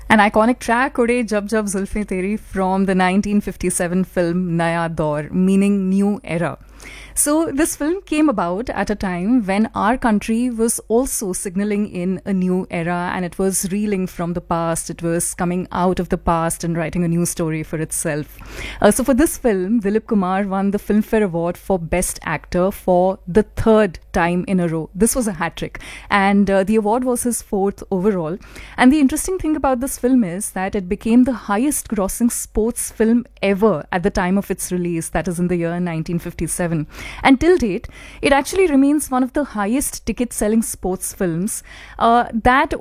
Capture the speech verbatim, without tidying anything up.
An iconic track, Ude Jab Jab Zulfi Teri, from the nineteen fifty-seven film Naya Daur, meaning new era. So, this film came about at a time when our country was also signaling in a new era, and it was reeling from the past. It was coming out of the past and writing a new story for itself. Uh, so, for this film, Dilip Kumar won the Filmfare Award for Best Actor for the third time in a row. This was a hat trick, and uh, the award was his fourth overall. And the interesting thing about this film is that it became the highest grossing sports film ever at the time of its release, that is in the year nineteen fifty-seven. And till date, it actually remains one of the highest ticket selling sports films. Uh, that